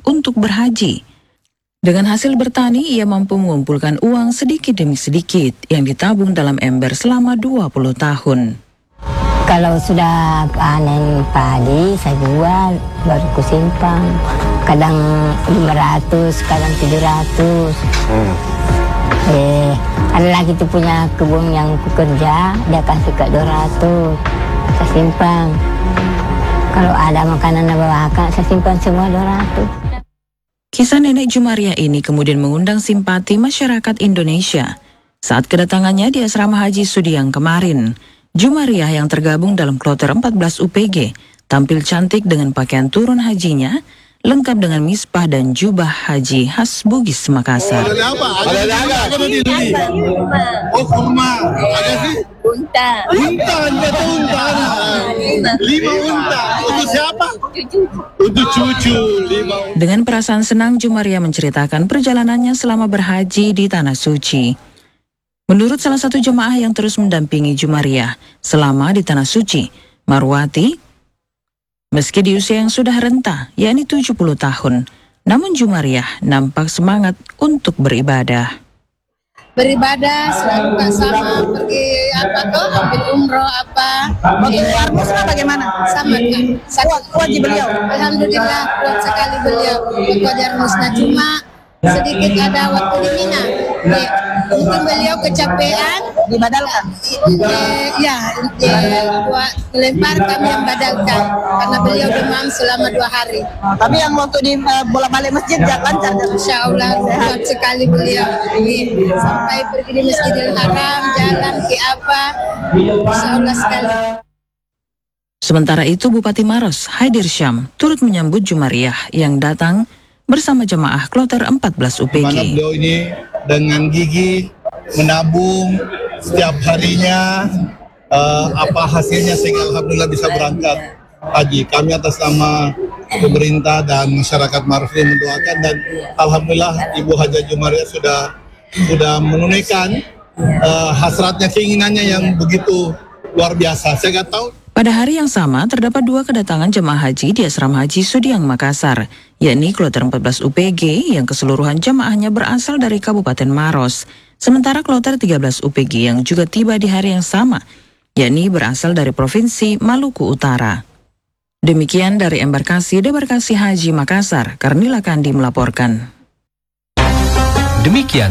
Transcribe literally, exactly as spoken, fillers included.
untuk berhaji. Dengan hasil bertani, ia mampu mengumpulkan uang sedikit demi sedikit yang ditabung dalam ember selama dua puluh tahun. Kalau sudah panen padi, saya jual, baru kusimpan. Kadang lima ratus, kadang tujuh ratus. Hmm. Eh, ada lagi tuh punya kebun yang kukerja, dia kasih ke dua ratus. Saya simpan. Kalau ada makanan bawakan, saya simpan semua dua ratus. Kisah Nenek Jumariah ini kemudian mengundang simpati masyarakat Indonesia. Saat kedatangannya di asrama haji Sudiang kemarin, Jumariah yang tergabung dalam kloter empat belas U P G tampil cantik dengan pakaian turun hajinya, lengkap dengan misbah dan jubah haji khas Bugis Makassar. Oh, ada apa? Ada apa? Ada di sini. Oh, kurma. Ada sih? Unta. Unta, ada unta. Lima unta. Untuk siapa? Untuk cucu. Lima. Dengan perasaan senang, Jumariah menceritakan perjalanannya selama berhaji di Tanah Suci. Menurut salah satu jemaah yang terus mendampingi Jumariah selama di Tanah Suci, Marwati, meski di usia yang sudah renta, yakni tujuh puluh tahun, namun Jumariah nampak semangat untuk beribadah. Beribadah selalu gak sama, pergi apa tuh, ambil umroh apa. Waktu Armusna bagaimana? Sama kan? Kuat, kuat di beliau? Alhamdulillah kuat sekali beliau. Waktu Armusna cuma sedikit ada waktu di Mina. Ya, mungkin beliau kecapean. Dibadalkan? Eh, ya, eh, buat melempar kami yang badalkan karena beliau demam selama dua hari. Tapi yang waktu di uh, bola balik masjid ya lancar. Insya Allah kuat sekali beliau. Sampai pergi di Masjidil Haram, jalan ke apa, insya Allah sekali. Sementara itu Bupati Maros, Haidir Syam, turut menyambut Jumariah yang datang bersama jemaah kloter empat belas U P G. Mana beliau ini dengan gigi menabung setiap harinya, uh, apa hasilnya sehingga alhamdulillah bisa berangkat haji. Kami atas nama pemerintah dan masyarakat Maros ini mendoakan, dan alhamdulillah Ibu Haja Jumariah sudah sudah menunaikan uh, hasratnya, keinginannya yang begitu luar biasa. Saya nggak tahu. Pada hari yang sama, terdapat dua kedatangan jemaah haji di asrama haji Sudiang Makassar, yakni kloter empat belas U P G yang keseluruhan jemaahnya berasal dari Kabupaten Maros, sementara kloter tiga belas U P G yang juga tiba di hari yang sama, yakni berasal dari Provinsi Maluku Utara. Demikian dari embarkasi Debarkasi Haji Makassar, Karnila Kandi melaporkan. Demikian